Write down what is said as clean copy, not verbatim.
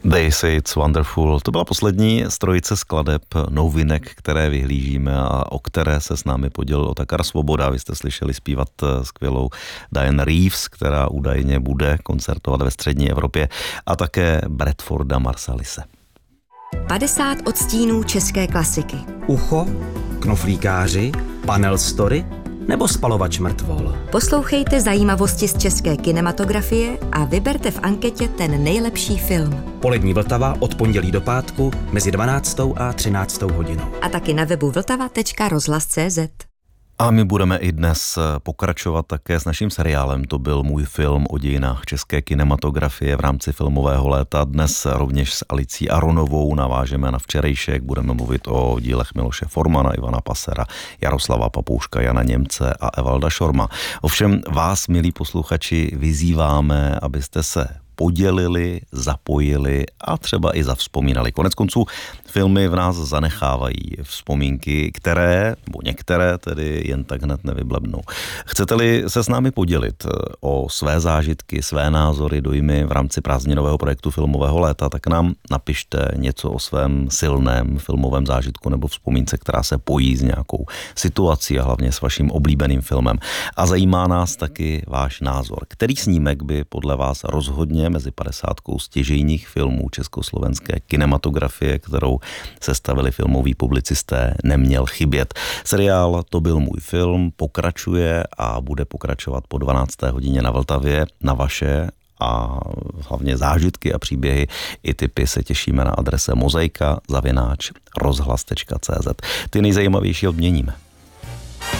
They Say It's Wonderful. To byla poslední z trojice skladeb novinek, které vyhlížíme a o které se s námi podělil Otakar Svoboda. Vy jste slyšeli zpívat skvělou Diane Reeves, která údajně bude koncertovat ve střední Evropě, a také Bradforda Marsalise. 50 odstínů české klasiky. Ucho, knoflíkáři, panel story nebo spalovač mrtvol. Poslouchejte zajímavosti z české kinematografie a vyberte v anketě ten nejlepší film. Polední Vltava od pondělí do pátku mezi 12. a 13. hodinou. A taky na webu vltava.rozhlas.cz. A my budeme i dnes pokračovat také s naším seriálem. To byl můj film o dějinách české kinematografie v rámci filmového léta. Dnes rovněž s Alicí Aronovou navážeme na včerejšek. Budeme mluvit o dílech Miloše Formana, Ivana Passera, Jaroslava Papouška, Jana Němce a Evalda Šorma. Ovšem vás, milí posluchači, vyzýváme, abyste se podělili, zapojili a třeba i zavzpomínali. Koneckonců filmy v nás zanechávají vzpomínky, které, nebo některé tedy jen tak hned nevyblebnou. Chcete-li se s námi podělit o své zážitky, své názory, dojmy v rámci prázdninového projektu filmového léta, tak nám napište něco o svém silném filmovém zážitku nebo vzpomínce, která se pojí s nějakou situací a hlavně s vaším oblíbeným filmem. A zajímá nás taky váš názor. Který snímek by podle vás rozhodně mezi 50 stěžejních filmů československé kinematografie, kterou sestavili filmoví publicisté, neměl chybět? Seriál To byl můj film pokračuje a bude pokračovat po 12. hodině na Vltavě. Na vaše a hlavně zážitky a příběhy i tipy se těšíme na adrese mozaika@rozhlas.cz. Ty nejzajímavější odměníme.